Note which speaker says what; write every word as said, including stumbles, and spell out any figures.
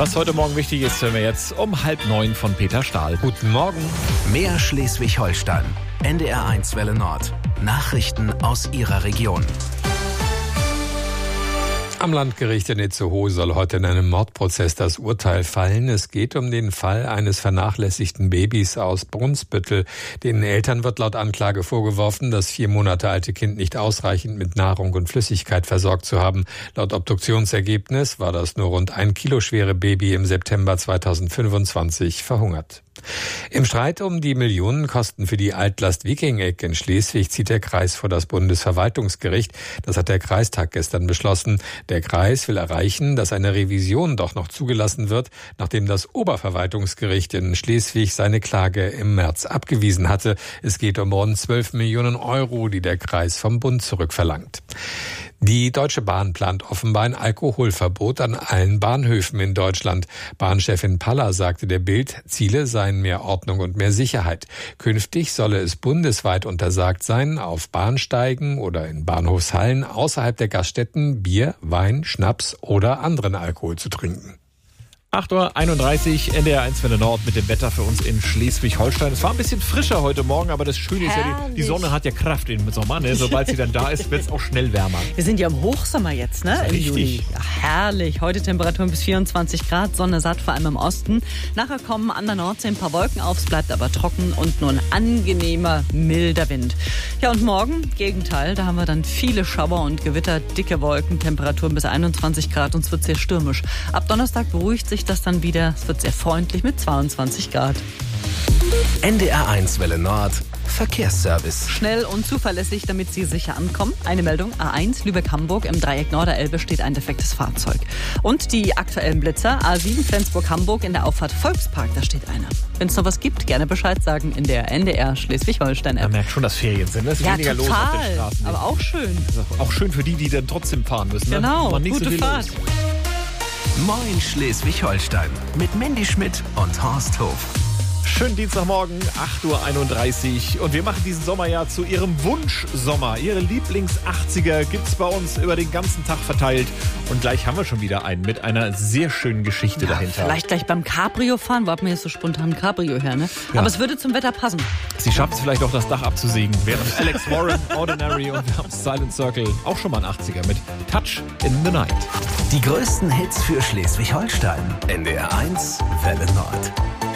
Speaker 1: Was heute Morgen wichtig ist, hören wir jetzt um halb neun von Peter Stahl. Guten Morgen.
Speaker 2: Mehr Schleswig-Holstein. N D R eins Welle Nord. Nachrichten aus Ihrer Region.
Speaker 3: Am Landgericht in Itzehoe soll heute in einem Mordprozess das Urteil fallen. Es geht um den Fall eines vernachlässigten Babys aus Brunsbüttel. Den Eltern wird laut Anklage vorgeworfen, das vier Monate alte Kind nicht ausreichend mit Nahrung und Flüssigkeit versorgt zu haben. Laut Obduktionsergebnis war das nur rund ein Kilo schwere Baby im September zweitausendfünfundzwanzig verhungert. Im Streit um die Millionenkosten für die Altlast Wiking-Eck in Schleswig zieht der Kreis vor das Bundesverwaltungsgericht. Das hat der Kreistag gestern beschlossen. Der Kreis will erreichen, dass eine Revision doch noch zugelassen wird, nachdem das Oberverwaltungsgericht in Schleswig seine Klage im März abgewiesen hatte. Es geht um rund zwölf Millionen Euro, die der Kreis vom Bund zurückverlangt. Die Deutsche Bahn plant offenbar ein Alkoholverbot an allen Bahnhöfen in Deutschland. Bahnchefin Paller sagte der Bild, Ziele seien mehr Ordnung und mehr Sicherheit. Künftig solle es bundesweit untersagt sein, auf Bahnsteigen oder in Bahnhofshallen außerhalb der Gaststätten Bier, Wein, Schnaps oder anderen Alkohol zu trinken.
Speaker 1: acht Uhr einunddreißig, N D R eins Welle Nord mit dem Wetter für uns in Schleswig-Holstein. Es war ein bisschen frischer heute Morgen, aber das Schöne ist ja, die, die Sonne hat ja Kraft im Sommer. Ne? Sobald sie dann da ist, wird es auch schnell wärmer.
Speaker 4: Wir sind ja im Hochsommer jetzt, ne? Im Juli. Ja, herrlich. Heute Temperaturen bis vierundzwanzig Grad, Sonne satt, vor allem im Osten. Nachher kommen an der Nordsee ein paar Wolken auf, es bleibt aber trocken und nur ein angenehmer, milder Wind. Ja, und morgen, Gegenteil, da haben wir dann viele Schauer und Gewitter, dicke Wolken, Temperaturen bis einundzwanzig Grad und es wird sehr stürmisch. Ab Donnerstag beruhigt sich das dann wieder. Es wird sehr freundlich mit zweiundzwanzig Grad.
Speaker 2: N D R eins Welle Nord. Verkehrsservice.
Speaker 4: Schnell und zuverlässig, damit Sie sicher ankommen. Eine Meldung, A eins Lübeck-Hamburg, im Dreieck Norderelbe steht ein defektes Fahrzeug. Und die aktuellen Blitzer, A sieben Flensburg-Hamburg in der Auffahrt Volkspark, da steht einer. Wenn es noch was gibt, gerne Bescheid sagen in der N D R Schleswig-Holstein-App.
Speaker 1: Man merkt schon, dass Ferien sind. Es ist
Speaker 4: ja,
Speaker 1: weniger
Speaker 4: total,
Speaker 1: los auf den Straßen.
Speaker 4: Aber auch schön.
Speaker 1: Auch schön für die, die dann trotzdem fahren müssen.
Speaker 4: Genau,
Speaker 1: ne? Nicht
Speaker 4: gute
Speaker 1: so
Speaker 4: Fahrt.
Speaker 1: Los.
Speaker 2: Moin Schleswig-Holstein mit Mandy Schmidt und Horst Hof.
Speaker 1: Schönen Dienstagmorgen, acht Uhr einunddreißig. Und wir machen diesen Sommer ja zu Ihrem Wunschsommer. Ihre Lieblings-achtziger gibt's bei uns über den ganzen Tag verteilt. Und gleich haben wir schon wieder einen mit einer sehr schönen Geschichte
Speaker 4: Ja,
Speaker 1: dahinter.
Speaker 4: vielleicht gleich beim Cabrio fahren. Wo hat man jetzt so spontan ein Cabrio her, ne?
Speaker 1: Ja.
Speaker 4: Aber es würde zum Wetter passen.
Speaker 1: Sie schafft es vielleicht auch, das Dach abzusägen. Während Alex Warren, Ordinary und wir haben Silent Circle auch schon mal ein achtziger mit Touch in the Night.
Speaker 2: Die größten Hits für Schleswig-Holstein. N D R eins Welle Nord.